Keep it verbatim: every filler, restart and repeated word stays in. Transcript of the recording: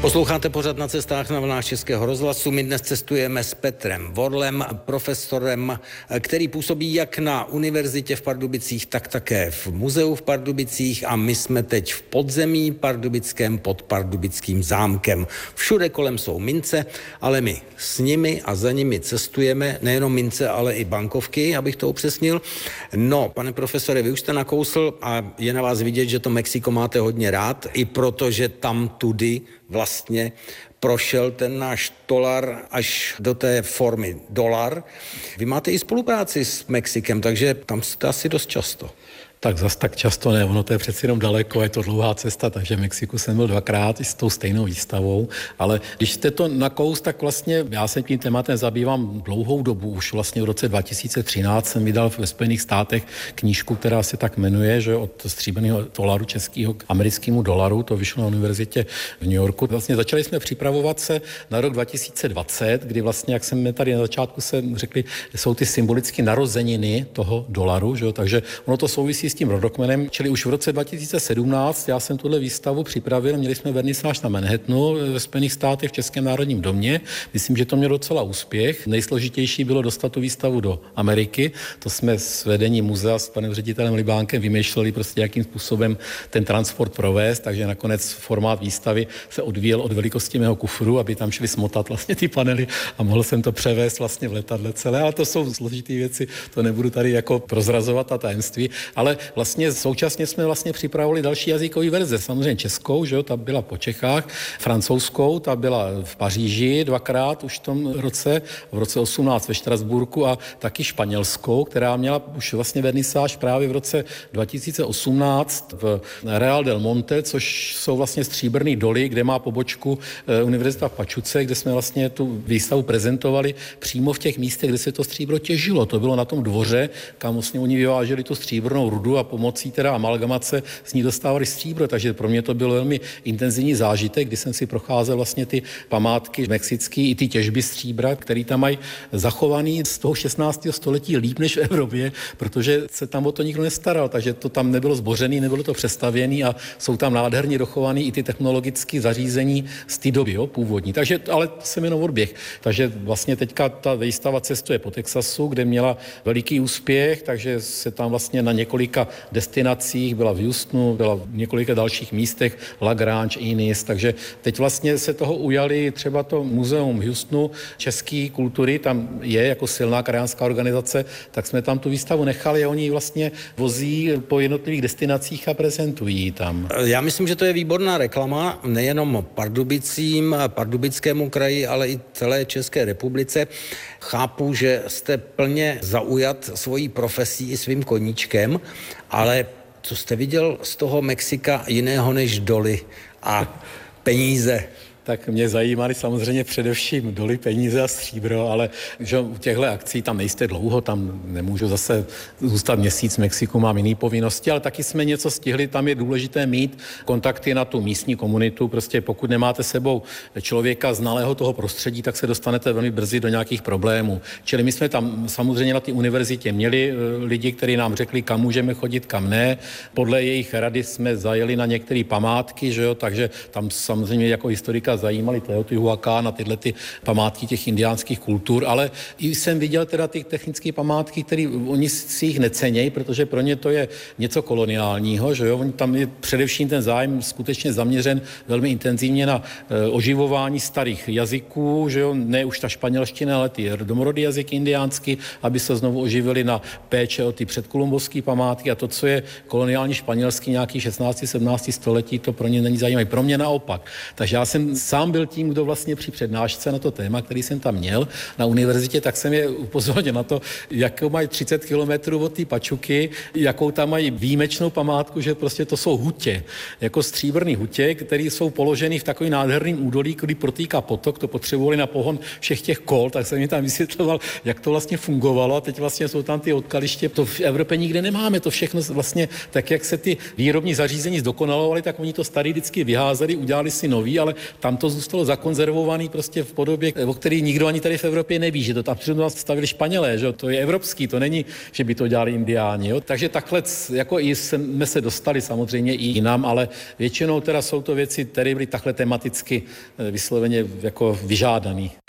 Posloucháte pořad Na cestách na vlnách Českého rozhlasu. My dnes cestujeme s Petrem Vorlem, profesorem, který působí jak na univerzitě v Pardubicích, tak také v muzeu v Pardubicích, a my jsme teď v podzemí pardubickém pod Pardubickým zámkem. Všude kolem jsou mince, ale my s nimi a za nimi cestujeme, nejenom mince, ale i bankovky, abych to upřesnil. No, pane profesore, vy už jste nakousl a je na vás vidět, že to Mexiko máte hodně rád, i protože tam tudy vlastně prošel ten náš dolar až do té formy dolar. Vy máte i spolupráci s Mexikem, takže tam jste asi dost často. Tak zas tak často ne, ono to je přeci jenom daleko, je to dlouhá cesta, takže v Mexiku jsem byl dvakrát i s tou stejnou výstavou, ale když jste to nakous, tak vlastně já se tím tématem zabývám dlouhou dobu, už vlastně v roce dva tisíce třináct jsem vydal ve Spojených státech knížku, která se tak jmenuje, že od stříbrného dolaru českého k americkému dolaru, to vyšlo na univerzitě v New Yorku. Vlastně začali jsme připravovat se na rok dva tisíce dvacet, kdy vlastně, jak jsme tady na začátku se řekli, jsou ty symbolické narozeniny toho dolaru, že jo? Takže ono to souvisí s tím rodokmenem, čili už v roce dva tisíce sedmnáct já jsem tuhle výstavu připravil, měli jsme vernisáž na Manhattanu ve Spojených státech v Českém národním domě. Myslím, že to mělo docela úspěch. Nejsložitější bylo dostat tu výstavu do Ameriky. To jsme s vedením muzea s panem ředitelem Libánkem vymýšleli prostě, jakým způsobem ten transport provést, takže nakonec formát výstavy se odvíjel od velikosti mého kufru, aby tam šli smotat vlastně ty panely a mohl jsem to převést vlastně v letadle celé, ale to jsou složité věci, to nebudu tady jako prozrazovat ta tajemství, ale vlastně současně jsme vlastně připravili další jazykové verze, samozřejmě českou, že jo, ta byla po Čechách, francouzskou, ta byla v Paříži dvakrát už v tom roce, v roce osmnáct ve Štrasburku, a taky španělskou, která měla už vlastně vernisáž právě v roce dva tisíce osmnáct v Real del Monte, což jsou vlastně stříbrný doly, kde má pobočku Univerzita v Pachuce, kde jsme vlastně tu výstavu prezentovali přímo v těch místech, kde se to stříbro těžilo. To bylo na tom dvoře, kam vlastně oni vyváželi tu stříbrnou rudu a pomocí teda amalgamace z ní dostávali stříbro, takže pro mě to byl velmi intenzivní zážitek, kdy jsem si procházel vlastně ty památky mexický i ty těžby stříbra, které tam mají zachovaný z toho šestnáctého století líp než v Evropě, protože se tam o to nikdo nestaral, takže to tam nebylo zbořený, nebylo to přestavěný a jsou tam nádherně dochovaný i ty technologické zařízení z té doby, jo, původní. Takže, ale to jsem jenom odběh. Takže vlastně teďka ta výstava cestuje po Texasu, kde měla veliký úspěch, takže se tam vlastně na několika destinacích, byla v Houstonu, byla v několika dalších místech, La Grange, Ennis, takže teď vlastně se toho ujali třeba to muzeum v Houstonu české kultury, tam je jako silná krajanská organizace, tak jsme tam tu výstavu nechali a oni ji vlastně vozí po jednotlivých destinacích a prezentují tam. Já myslím, že to je výborná reklama, nejenom Pardubicím, Pardubickému kraji, ale i celé České republice. Chápu, že jste plně zaujat svojí profesí i svým koníčkem, ale co jste viděl z toho Mexika jiného než doly a peníze? Tak mě zajímaly samozřejmě především doly, peníze a stříbro, ale že u těchto akcí tam nejste dlouho, tam nemůžu zase zůstat měsíc v Mexiku, mám jiné povinnosti, ale taky jsme něco stihli, tam je důležité mít kontakty na tu místní komunitu, prostě pokud nemáte sebou člověka znalého toho prostředí, tak se dostanete velmi brzy do nějakých problémů. Čili my jsme tam samozřejmě na té univerzitě měli lidi, kteří nám řekli, kam můžeme chodit, kam ne. Podle jejich rady jsme zajeli na některé památky, že jo, takže tam samozřejmě jako historika zajímaly Teotihuacán a tyhle ty památky těch indiánských kultur, ale i jsem viděl teda ty technické památky, které oni si jich necenějí, protože pro ně to je něco koloniálního, že jo, oni tam je především ten zájem skutečně zaměřen velmi intenzivně na e, oživování starých jazyků, že jo, ne už ta španělština, ale ty domorodý jazyky indiánský, aby se znovu oživili na péče o ty předkolumbovské památky, a to, co je koloniální španělský nějaký šestnáctého sedmnáctého století, to pro ně není zajímavé. Pro mě naopak. Takže já jsem sám byl tím, kdo vlastně při přednášce na to téma, který jsem tam měl na univerzitě, tak jsem je upozornil na to, jakou mají třicet kilometrů od té Pachuky, jakou tam mají výjimečnou památku, že prostě to jsou hutě, jako stříbrný hutě, které jsou položeny v takový nádherným údolí, kdy protýká potok, to potřebovali na pohon všech těch kol, tak jsem mi tam vysvětloval, jak to vlastně fungovalo, a teď vlastně jsou tam ty odkaliště, to v Evropě nikde nemáme, to všechno vlastně tak, jak se ty výrobní zařízení zdokonalovaly, tak oni to starý vždycky vyházeli, udělali si nový, ale tam tam to zůstalo zakonzervovaný prostě v podobě, o který nikdo ani tady v Evropě neví, že to tam přitom stavili Španělé, že to je evropský, to není, že by to dělali Indiáni. Jo? Takže takhle jako i jsme se dostali samozřejmě i jinam, ale většinou teda jsou to věci, které byly takhle tematicky vysloveně jako vyžádaný.